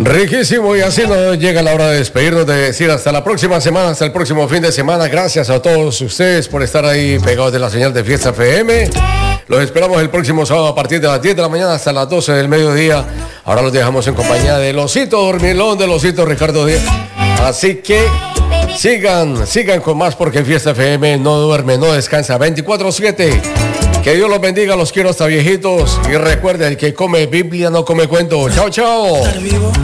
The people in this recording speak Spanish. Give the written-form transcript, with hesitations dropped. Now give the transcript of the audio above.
Riquísimo, y así nos llega la hora de despedirnos, de decir hasta la próxima semana, hasta el próximo fin de semana. Gracias a todos ustedes por estar ahí pegados de la señal de Fiesta FM. Los esperamos el próximo sábado a partir de las 10 de la mañana hasta las 12 del mediodía. Ahora los dejamos en compañía del Osito Dormilón, del Osito Ricardo Díaz. Así que sigan con más, porque Fiesta FM no duerme, no descansa, 24/7. Que Dios los bendiga, los quiero hasta viejitos. Y recuerden, el que come Biblia no come cuento. Chao, chao.